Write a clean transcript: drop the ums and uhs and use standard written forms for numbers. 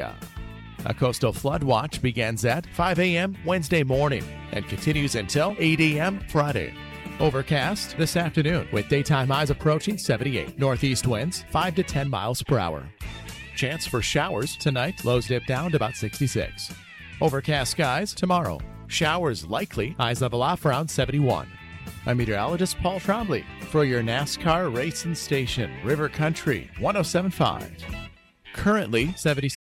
A coastal flood watch begins at 5 a.m. Wednesday morning and continues until 8 a.m. Friday. Overcast this afternoon with daytime highs approaching 78. Northeast winds 5 to 10 miles per hour. Chance for showers tonight. Lows dip down to about 66. Overcast skies tomorrow. Showers likely. Highs level off around 71. I'm meteorologist Paul Trombley for your NASCAR racing station, River Country 107.5. Currently 76.